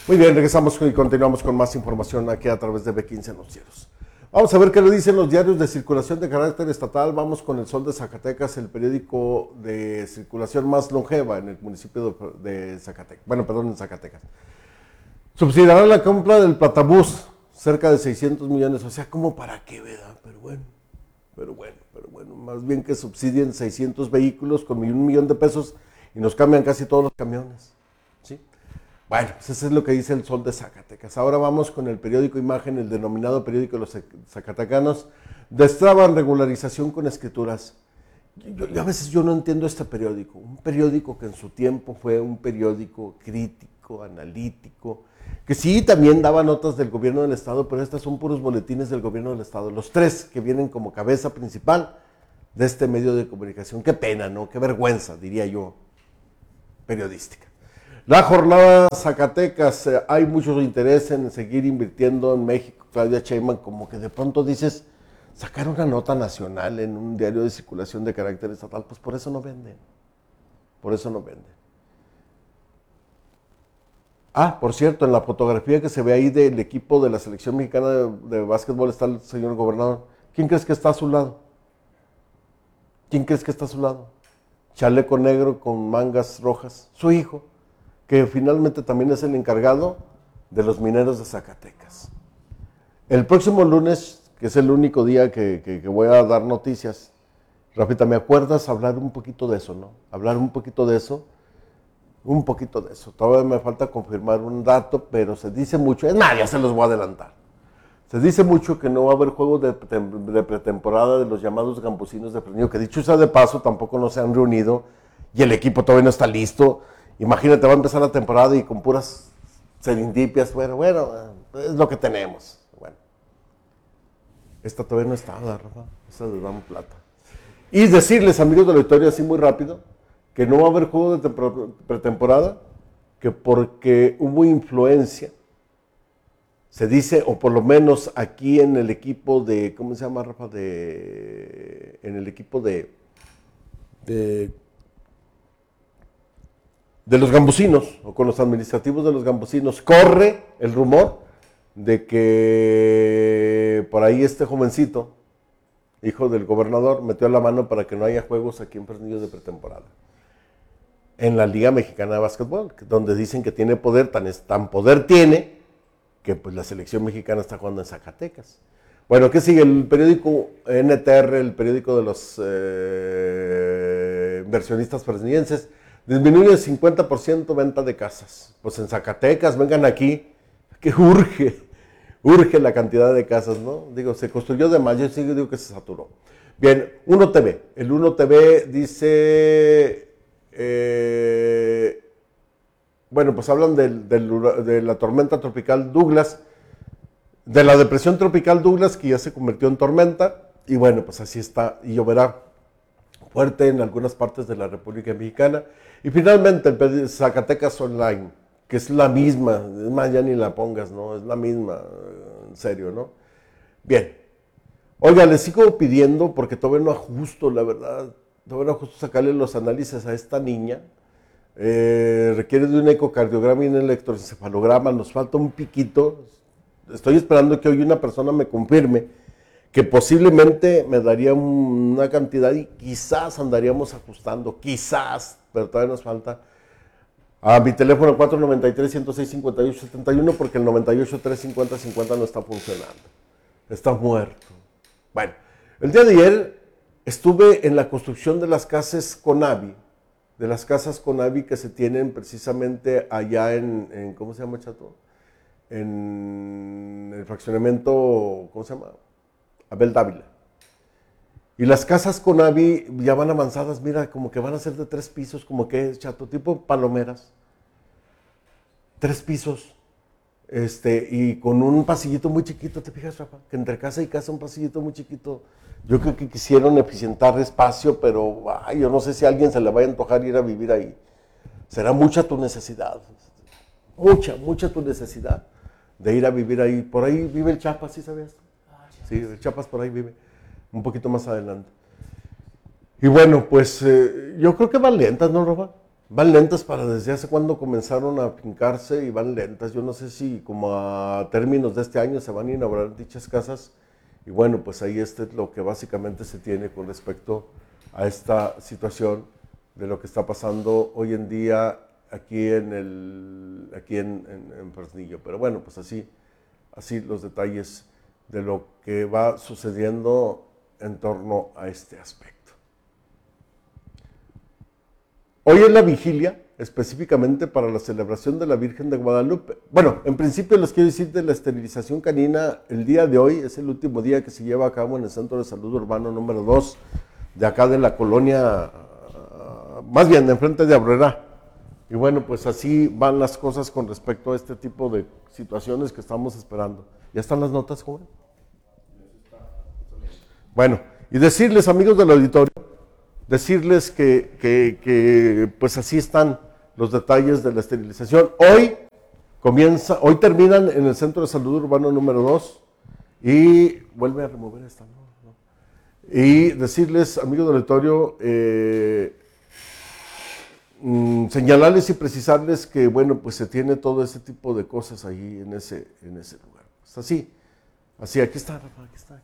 Muy bien, regresamos y continuamos con más información aquí a través de B15 Noticieros. Vamos a ver qué le dicen los diarios de circulación de carácter estatal. Vamos con el Sol de Zacatecas, el periódico de circulación más longeva en el municipio de Zacatecas. Bueno, perdón, en Zacatecas. Subsidiará la compra del Platabús, cerca de 600 millones. O sea, ¿cómo para qué, verdad? Pero bueno. Más bien que subsidien 600 vehículos con 1,000,000 de pesos y nos cambian casi todos los camiones. ¿Sí? Bueno, pues eso es lo que dice el Sol de Zacatecas. Ahora vamos con el periódico Imagen, el denominado periódico de los zacatecanos. Destraban regularización con escrituras. A veces yo no entiendo este periódico. Un periódico que en su tiempo fue un periódico crítico, analítico, que sí también daba notas del gobierno del estado, pero estas son puros boletines del gobierno del estado. Los tres que vienen como cabeza principal de este medio de comunicación. Qué pena, ¿no? Qué vergüenza, diría yo, periodística. La jornada Zacatecas, hay mucho interés en seguir invirtiendo en México. Claudia Sheinbaum, como que de pronto dices, sacar una nota nacional en un diario de circulación de carácter estatal, pues por eso no venden. Por eso no venden. Ah, por cierto, en la fotografía que se ve ahí del equipo de la selección mexicana de básquetbol está el señor gobernador. ¿Quién crees que está a su lado? ¿Quién crees que está a su lado? Chaleco negro con mangas rojas. Su hijo, que finalmente también es el encargado de los mineros de Zacatecas. El próximo lunes, que es el único día que voy a dar noticias, Rafita, ¿me acuerdas hablar un poquito de eso, no? Hablar un poquito de eso. Un poquito de eso. Todavía me falta confirmar un dato, pero se dice mucho. Es más, ya se los voy a adelantar. Se dice mucho que no va a haber juegos de pretemporada de los llamados gambusinos de Fresnillo, que dicho sea de paso, tampoco no se han reunido y el equipo todavía no está listo. Imagínate, va a empezar la temporada y con puras serendipias. Bueno, es lo que tenemos. Bueno, esta todavía no está, Rafa. Esta les damos plata. Y decirles, amigos del auditorio, así muy rápido, que no va a haber juegos de pretemporada, que porque hubo influencia, se dice, o por lo menos aquí en el equipo de, ¿cómo se llama, Rafa? En el equipo de los gambusinos, o con los administrativos de los gambusinos, corre el rumor de que por ahí este jovencito, hijo del gobernador, metió la mano para que no haya juegos aquí en Fresnillo de pretemporada. En la Liga Mexicana de Básquetbol, donde dicen que tiene poder, tan poder tiene, que pues la selección mexicana está jugando en Zacatecas. Bueno, ¿qué sigue? El periódico NTR, el periódico de los inversionistas fresnillenses, disminuye el 50% venta de casas. Pues en Zacatecas, vengan aquí, que urge la cantidad de casas, ¿no? Digo, se construyó de más, yo sí digo que se saturó. Bien, Uno TV. El Uno TV dice... bueno, pues hablan de la tormenta tropical Douglas, de la depresión tropical Douglas, que ya se convirtió en tormenta, y bueno, pues así está, y lloverá fuerte en algunas partes de la República Mexicana. Y finalmente el Zacatecas Online, que es la misma, es más, ya ni la pongas, ¿no? Es la misma, en serio, ¿no? Bien. Oiga, les sigo pidiendo, porque todavía no ajusto, la verdad, todavía no ajusto sacarle los análisis a esta niña. Requiere de un ecocardiograma y un electroencefalograma, nos falta un piquito. Estoy esperando que hoy una persona me confirme que posiblemente me daría una cantidad y quizás andaríamos ajustando, quizás, pero todavía nos falta. A mi teléfono 493-106-5871, porque el 98-350-50 no está funcionando, está muerto. Bueno, el día de ayer estuve en la construcción de las casas Conavi, que se tienen precisamente allá en ¿cómo se llama, Chato? En el fraccionamiento, ¿cómo se llama? Abel Dávila. Y las casas Conavi ya van avanzadas, mira, como que van a ser de 3 pisos, como que es, Chato, tipo palomeras. 3 pisos. Y con un pasillito muy chiquito, ¿te fijas, Rafa? Que entre casa y casa un pasillito muy chiquito. Yo creo que quisieron eficientar espacio, pero yo no sé si a alguien se le vaya a antojar ir a vivir ahí. Será mucha tu necesidad, mucha tu necesidad de ir a vivir ahí. Por ahí vive el Chapas, ¿sí sabías? Sí, el Chapas por ahí vive, un poquito más adelante. Y bueno, pues yo creo que van lentas, ¿no, Rafa? van lentas para desde hace cuando comenzaron a fincarse y van lentas. Yo no sé si como a términos de este año se van a inaugurar dichas casas. Y bueno, pues ahí es lo que básicamente se tiene con respecto a esta situación de lo que está pasando hoy en día aquí en Fresnillo. Pero bueno, pues así los detalles de lo que va sucediendo en torno a este aspecto. Hoy es la vigilia, específicamente para la celebración de la Virgen de Guadalupe. Bueno, en principio les quiero decir de la esterilización canina. El día de hoy es el último día que se lleva a cabo en el Centro de Salud Urbano número 2 de acá de la colonia, más bien de enfrente de Abrera. Y bueno, pues así van las cosas con respecto a este tipo de situaciones que estamos esperando. ¿Ya están las notas, joven? Bueno, y decirles, amigos del auditorio, decirles que pues así están los detalles de la esterilización. Hoy terminan en el Centro de Salud Urbano número 2 y vuelve a remover esta, ¿no? Y decirles, amigos del auditorio, señalarles y precisarles que, bueno, pues se tiene todo ese tipo de cosas ahí en ese lugar. Pues así, aquí está, Rafa, aquí está.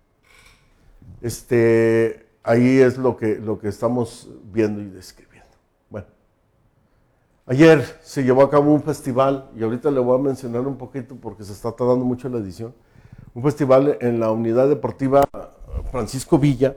Ahí es lo que estamos viendo y describiendo. Bueno, ayer se llevó a cabo un festival, y ahorita le voy a mencionar un poquito porque se está tardando mucho la edición, un festival en la Unidad Deportiva Francisco Villa,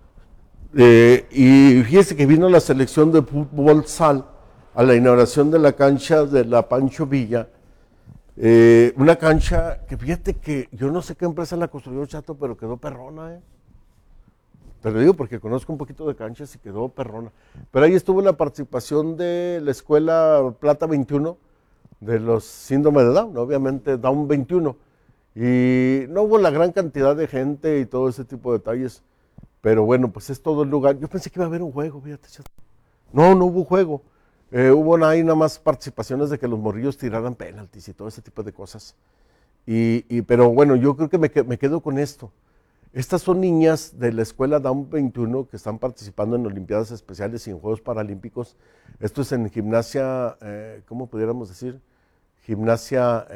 y fíjese que vino la selección de fútbol sal a la inauguración de la cancha de la Pancho Villa, una cancha que fíjate que yo no sé qué empresa la construyó, Chato, pero quedó perrona, Te lo digo porque conozco un poquito de canchas y quedó perrona. Pero ahí estuvo la participación de la Escuela Plata 21, de los síndromes de Down, obviamente Down 21. Y no hubo la gran cantidad de gente y todo ese tipo de detalles. Pero bueno, pues es todo el lugar. Yo pensé que iba a haber un juego, fíjate. No hubo juego. Hubo ahí nada más participaciones de que los morrillos tiraran penaltis y todo ese tipo de cosas. Pero bueno, yo creo que me quedo con esto. Estas son niñas de la Escuela Down 21 que están participando en Olimpiadas Especiales y en Juegos Paralímpicos. Esto es en gimnasia, ¿cómo pudiéramos decir? Gimnasia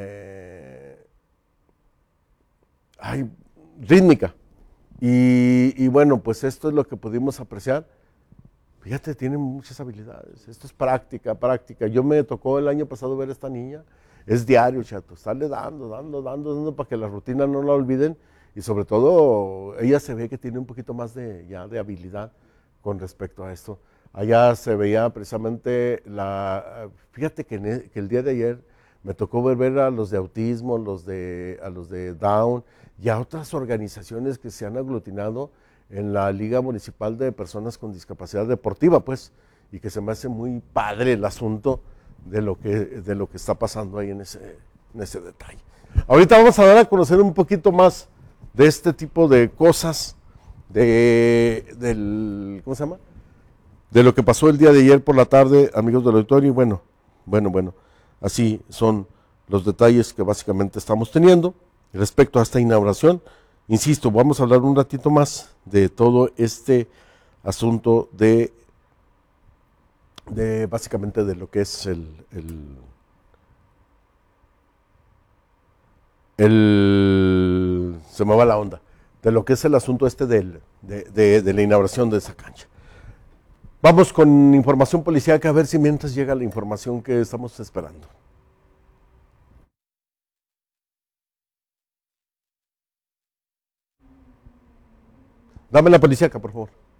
rítmica. Y bueno, pues esto es lo que pudimos apreciar. Fíjate, tienen muchas habilidades. Esto es práctica. Yo me tocó el año pasado ver a esta niña. Es diario, Chato. Estarle dando para que la rutina no la olviden. Y sobre todo, ella se ve que tiene un poquito más de habilidad con respecto a esto. Allá se veía precisamente fíjate que el día de ayer me tocó ver a los de autismo, a los de Down y a otras organizaciones que se han aglutinado en la Liga Municipal de Personas con Discapacidad Deportiva, pues, y que se me hace muy padre el asunto de lo que está pasando ahí en ese detalle. Ahorita vamos a dar a conocer un poquito más de este tipo de cosas, ¿cómo se llama? De lo que pasó el día de ayer por la tarde, amigos del auditorio, y bueno, así son los detalles que básicamente estamos teniendo respecto a esta inauguración. Insisto, vamos a hablar un ratito más de todo este asunto de básicamente de lo que es se me va la onda, de lo que es el asunto de la inauguración de esa cancha. Vamos con información policíaca a ver si mientras llega la información que estamos esperando. Dame la policíaca, por favor.